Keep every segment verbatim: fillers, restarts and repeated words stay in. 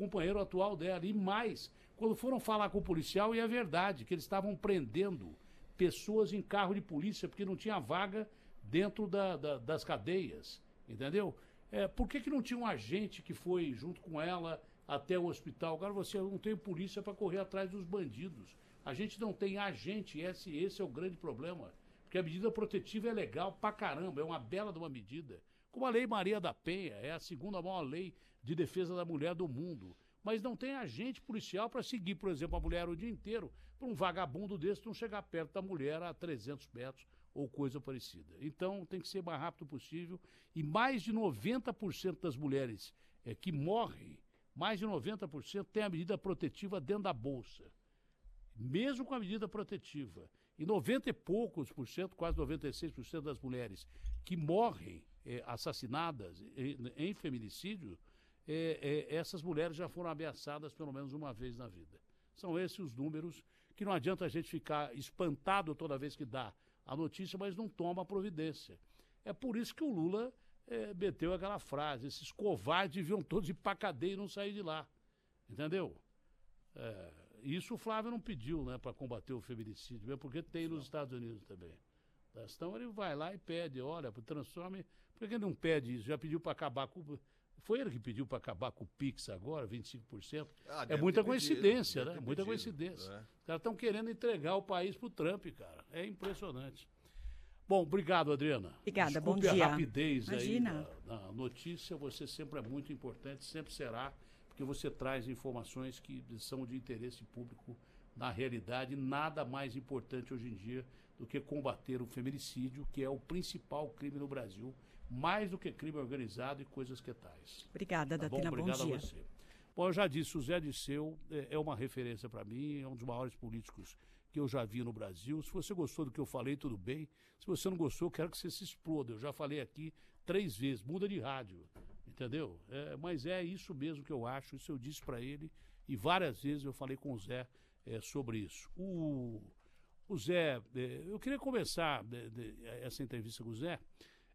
companheiro atual dela. E mais, quando foram falar com o policial, e é verdade, que eles estavam prendendo pessoas em carro de polícia, porque não tinha vaga dentro da, da, das cadeias, entendeu? É, por que, que não tinha um agente que foi junto com ela até o hospital? Agora você não tem polícia para correr atrás dos bandidos. A gente não tem agente, esse, esse é o grande problema. Porque a medida protetiva é legal pra caramba, é uma bela de uma medida. Como a Lei Maria da Penha, é a segunda maior lei de defesa da mulher do mundo. Mas não tem agente policial para seguir, por exemplo, a mulher o dia inteiro, para um vagabundo desse não chegar perto da mulher a trezentos metros ou coisa parecida. Então tem que ser o mais rápido possível. E mais de noventa por cento das mulheres é, que morrem, mais de noventa por cento tem a medida protetiva dentro da bolsa. Mesmo com a medida protetiva. E noventa e poucos por cento, quase noventa e seis por cento das mulheres que morrem é, assassinadas em, em feminicídio, é, é, essas mulheres já foram ameaçadas pelo menos uma vez na vida. São esses os números que não adianta a gente ficar espantado toda vez que dá a notícia, mas não toma providência. É por isso que o Lula é, meteu aquela frase, esses covardes deviam todos ir para cadeia e não sair de lá. Entendeu? É, isso o Flávio não pediu, né, para combater o feminicídio, mesmo porque tem nos Estados Unidos também. Então ele vai lá e pede, olha, transforme. Por que ele não pede isso? Já pediu para acabar com. Foi ele que pediu para acabar com o Pix agora, vinte e cinco por cento. Ah, é muita coincidência, pedido, né? Muita pedido, coincidência. É. Os caras estão querendo entregar o país para o Trump, cara. É impressionante. Bom, obrigado, Adriana. Obrigada, Desculpe bom dia. a rapidez Imagina. aí na, na notícia. Você sempre é muito importante, sempre será, porque você traz informações que são de interesse público na realidade. Nada mais importante hoje em dia do que combater o feminicídio, que é o principal crime no Brasil, mais do que crime organizado e coisas que tais. Obrigada, tá Datena, bom, Obrigado dia. a você. Bom, eu já disse, o Zé Disseu é, é uma referência para mim, é um dos maiores políticos que eu já vi no Brasil. Se você gostou do que eu falei, tudo bem. Se você não gostou, eu quero que você se exploda. Eu já falei aqui três vezes, muda de rádio, entendeu? É, mas é isso mesmo que eu acho, isso eu disse para ele, e várias vezes eu falei com o Zé é, sobre isso. O, o Zé, é, eu queria começar de, de, essa entrevista com o Zé,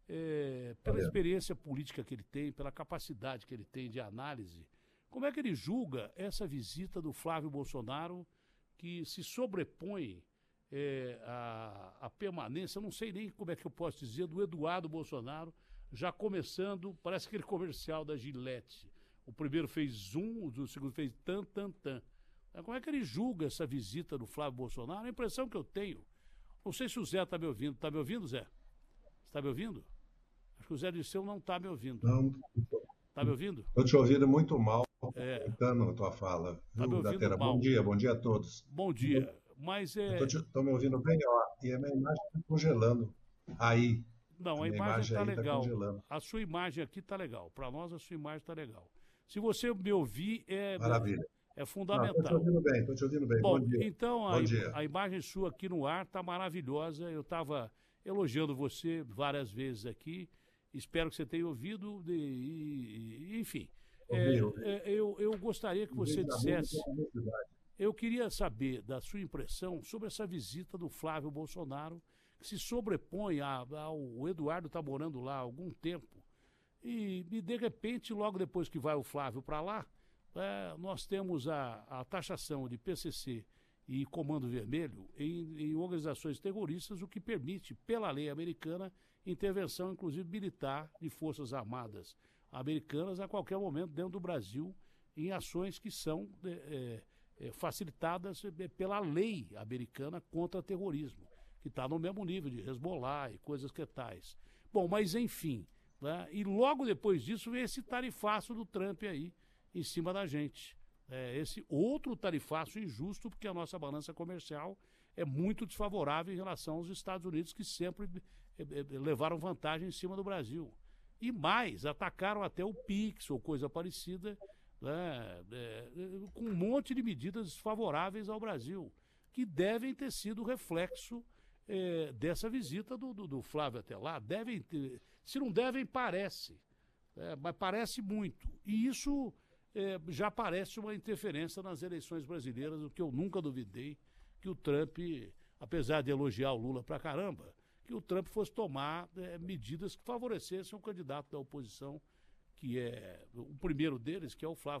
é, pela experiência política que ele tem, pela capacidade que ele tem de análise. Como é que ele julga essa visita do Flávio Bolsonaro, que se sobrepõe é, a, a permanência, eu não sei nem como é que eu posso dizer, do Eduardo Bolsonaro, já começando, parece aquele comercial da Gillette. O primeiro fez zoom, o segundo fez tan, tan, tan. Como é que ele julga essa visita do Flávio Bolsonaro? A impressão que eu tenho, não sei se o Zé está me ouvindo. Está me ouvindo, Zé? Está me ouvindo? Acho que o Zé Disseu não está me ouvindo. Não. Está me ouvindo? Estou te ouvindo muito mal, é. Comentando a tua fala. Tá me ouvindo mal. Bom dia, bom dia a todos. Bom dia. Mas é... Estou me ouvindo bem, ó, e a minha imagem está congelando. Aí. Não, a, a imagem está legal. Tá a sua imagem aqui está legal. Para nós, a sua imagem está legal. Se você me ouvir, é... Maravilha. É fundamental. Estou te ouvindo bem, estou te ouvindo bem. Bom, Bom dia. Então, a, Bom dia. a imagem sua aqui no ar está maravilhosa. Eu estava elogiando você várias vezes aqui. Espero que você tenha ouvido. De, e, enfim, é, é, eu, eu gostaria que você dissesse... Eu queria saber da sua impressão sobre essa visita do Flávio Bolsonaro, que se sobrepõe a, ao o Eduardo está morando lá há algum tempo. E, e, de repente, logo depois que vai o Flávio para lá, é, nós temos a, a taxação de P C C e Comando Vermelho em, em organizações terroristas, o que permite, pela lei americana, intervenção, inclusive militar, de forças armadas americanas a qualquer momento dentro do Brasil, em ações que são é, é, facilitadas pela lei americana contra terrorismo, que está no mesmo nível de Hezbollah e coisas que tais. Bom, mas enfim, né? E logo depois disso vem esse tarifaço do Trump aí, em cima da gente. É, esse outro tarifaço injusto, porque a nossa balança comercial é muito desfavorável em relação aos Estados Unidos, que sempre é, é, levaram vantagem em cima do Brasil. E mais, atacaram até o Pix ou coisa parecida, né, é, com um monte de medidas desfavoráveis ao Brasil, que devem ter sido reflexo é, dessa visita do, do, do Flávio até lá. Devem ter, se não devem, parece. É, mas parece muito. E isso... É, já parece uma interferência nas eleições brasileiras, o que eu nunca duvidei, que o Trump, apesar de elogiar o Lula pra caramba, que o Trump fosse tomar é, medidas que favorecessem o candidato da oposição, que é o primeiro deles, que é o Flávio